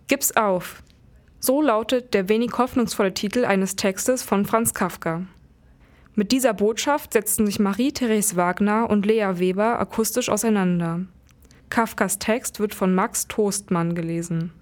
Gib's auf! So lautet der wenig hoffnungsvolle Titel eines Textes von Franz Kafka. Mit dieser Botschaft setzten sich Marie-Therese Wagner und Lea Weber akustisch auseinander. Kafkas Text wird von Max Toastmann gelesen.